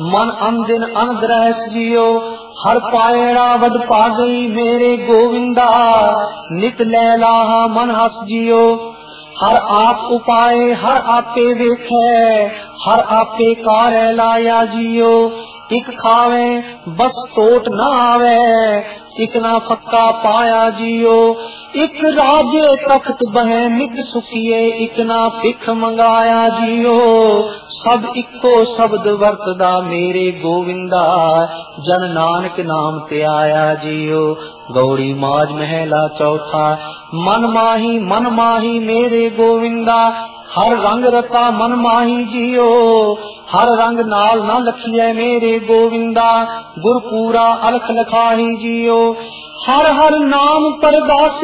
मन अनदिन अनद्रहस जियो। हर पायड़ा वड पा गई मेरे गोविंदा, नित लैलाहा मन हस जियो। हर आप उपाय हर आपे वेखे, हर आपे कार्य लाया जियो। इक खावे बस टोट न आवे, इक ना फक्का पाया जियो। इक राजे तख्त बहे नित सुखिए, इक ना भिख मंगाया जियो। सब इको शब्द वरतदा मेरे गोविंदा, जन नानक नाम ते आया जियो। गौड़ी माज महला चौथा। मन माही मेरे गोविंदा, हर रंग रता मन माही जियो। हर रंग नाल न लखिए मेरे गोविंदा, गुरपूरा अलख लखाही जियो। हर हर नाम परदास